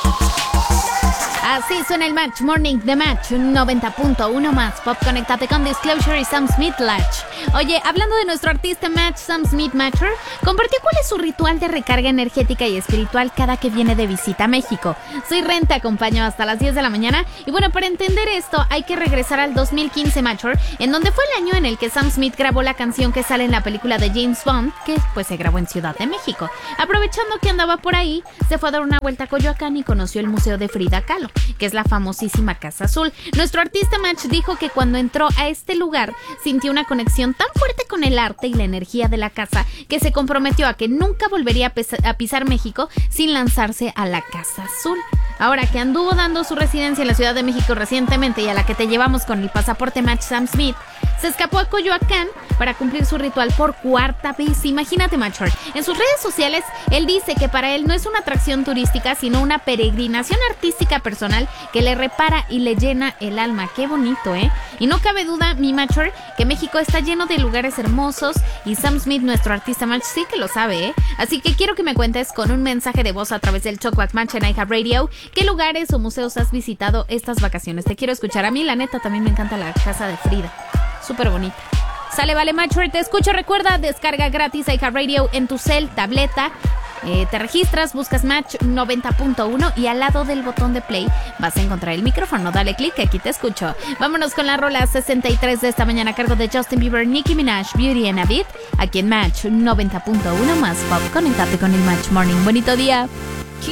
Así suena el Match Morning de Match 90.1 más Pop. Conéctate con Disclosure y Sam Smith Latch. Oye, hablando de nuestro artista Match, Sam Smith Matcher, compartió cuál es su ritual de recarga energética y espiritual cada que viene de visita a México. Soy Ren, te acompaño hasta las 10 de la mañana. Y bueno, para entender esto hay que regresar al 2015 Matcher, en donde fue el año en el que Sam Smith grabó la canción que sale en la película de James Bond, que pues se grabó en Ciudad de México. Aprovechando que andaba por ahí, se fue a dar una vuelta a Coyoacán y conoció el Museo de Frida Kahlo, que es la famosísima Casa Azul. Nuestro artista Match dijo que cuando entró a este lugar sintió una conexión tan fuerte con el arte y la energía de la casa que se comprometió a que nunca volvería a pisar México sin lanzarse a la Casa Azul. Ahora que anduvo dando su residencia en la Ciudad de México recientemente y a la que te llevamos con el pasaporte Match, Sam Smith se escapó a Coyoacán para cumplir su ritual por cuarta vez. Imagínate, Matcher. En sus redes sociales, él dice que para él no es una atracción turística, sino una peregrinación artística personal que le repara y le llena el alma. Qué bonito, ¿eh? Y no cabe duda, mi Matcher, que México está lleno de lugares hermosos y Sam Smith, nuestro artista Match, sí que lo sabe, ¿eh? Así que quiero que me cuentes con un mensaje de voz a través del Talkback Match en iHeartRadio qué lugares o museos has visitado estas vacaciones. Te quiero escuchar. A mí, la neta, también me encanta la casa de Frida. Súper bonita. Sale, vale, Matcher, te escucho. Recuerda, descarga gratis iHeartRadio en tu cel, tableta. Te registras, buscas Match 90.1 y al lado del botón de play vas a encontrar el micrófono. Dale click, aquí te escucho. Vámonos con la rola 63 de esta mañana a cargo de Justin Bieber, Nicki Minaj, Beauty and a Beat, aquí en Match 90.1 más Pop. Conéctate con el Match Morning. Bonito día.